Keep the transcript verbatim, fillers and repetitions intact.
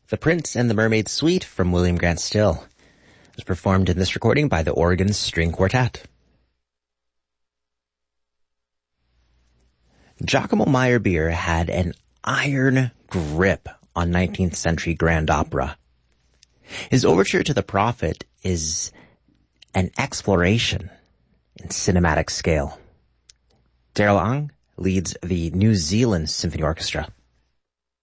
The Prince and the Mermaid Suite from William Grant Still. It was performed in this recording by the Oregon String Quartet. Giacomo Meyerbeer had an iron grip on nineteenth century grand opera. His overture to the Prophet is an exploration in cinematic scale. Daryl Ong leads the New Zealand Symphony Orchestra.